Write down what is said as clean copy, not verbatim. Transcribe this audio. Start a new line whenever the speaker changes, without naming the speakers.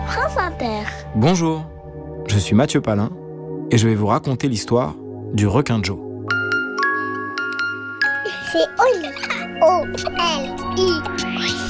France Inter.
Bonjour, je suis Mathieu Palin et je vais vous raconter l'histoire du requin Joe.
C'est Oli. O-L-I.